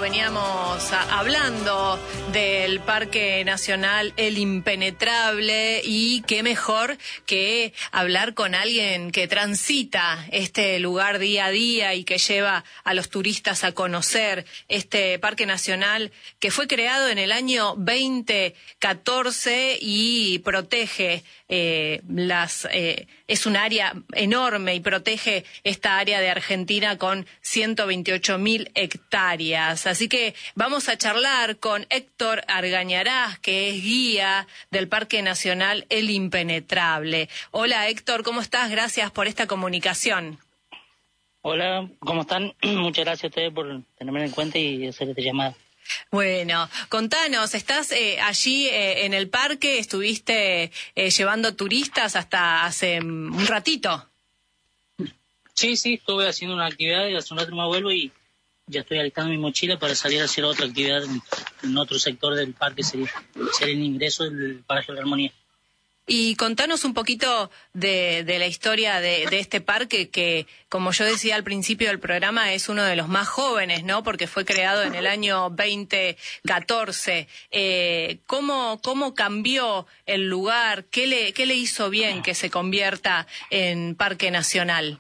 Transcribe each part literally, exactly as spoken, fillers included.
veníamos a, hablando del Parque Nacional El Impenetrable, y qué mejor que hablar con alguien que transita este lugar día a día y que lleva a los turistas a conocer este Parque Nacional que fue creado en el año veinte catorce y protege eh, las eh, es un área enorme y protege esta área de Argentina con ciento veintiocho mil hectáreas. Así que vamos a charlar con Héctor Argañarás, que es guía del Parque Nacional El Impenetrable. Hola Héctor, ¿cómo estás? Gracias por esta comunicación. Hola, ¿cómo están? Muchas gracias a ustedes por tenerme en cuenta y hacer esta llamada. Bueno, contanos, ¿estás eh, allí eh, en el parque? ¿Estuviste eh, llevando turistas hasta hace un ratito? Sí, sí, estuve haciendo una actividad y hace un rato me vuelvo y ya estoy alistando mi mochila para salir a hacer otra actividad en, en otro sector del parque, sería, sería el ingreso del Paraje de la Armonía. Y contanos un poquito de, de la historia de, de este parque que, como yo decía al principio del programa, es uno de los más jóvenes, ¿no? Porque fue creado en el año veinte catorce. Eh, ¿cómo, ¿Cómo cambió el lugar? ¿Qué le, qué le hizo bien que se convierta en Parque Nacional?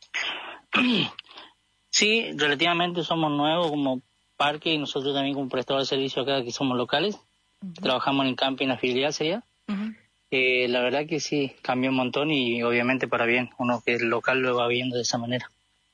Sí, relativamente somos nuevos como parque y nosotros también como prestadores de servicio acá, que somos locales. Uh-huh. Trabajamos en el camping, en la filial sería. Uh-huh. Eh, la verdad que sí, cambió un montón y obviamente para bien. Uno que es local lo va viendo de esa manera.